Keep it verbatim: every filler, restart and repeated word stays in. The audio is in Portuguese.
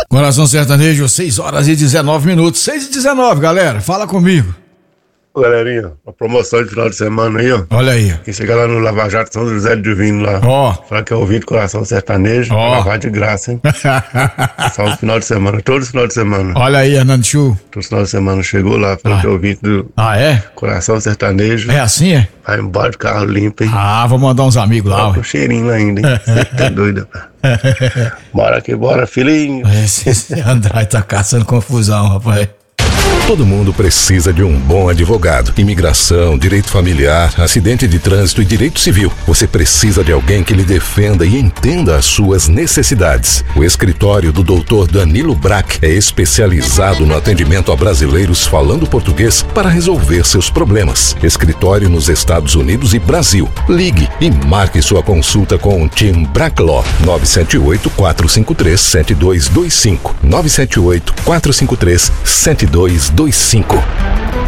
Coração Sertanejo, seis horas e dezenove minutos. seis e dezenove, galera. Fala comigo. Galerinha, a promoção de final de semana aí, ó. Olha aí. Quem chegar lá no Lava Jato São José do Divino lá, ó, fala que é ouvinte Coração Sertanejo, ó, lavar de graça, hein? Só no final de semana, todos os final de semana. Olha aí, Hernando Chu. Todos os final de semana chegou lá, fala ah. que é ouvinte do ah, é? Coração Sertanejo. É assim, é? Vai embora de carro limpo, hein? Ah, vou mandar uns amigos lá, ó. Com cheirinho lá ainda, hein? Você tá doido, pá. Bora que bora, filhinho. Esse, esse André tá caçando confusão, rapaz. Todo mundo precisa de um bom advogado. Imigração, direito familiar, acidente de trânsito e direito civil. Você precisa de alguém que lhe defenda e entenda as suas necessidades. O escritório do doutor Danilo Brack é especializado no atendimento a brasileiros falando português para resolver seus problemas. Escritório nos Estados Unidos e Brasil. Ligue e marque sua consulta com o Team Brack Law. nove sete oito, quatro cinco três, sete dois dois cinco. nove sete oito, quatro cinco três, sete dois dois cinco.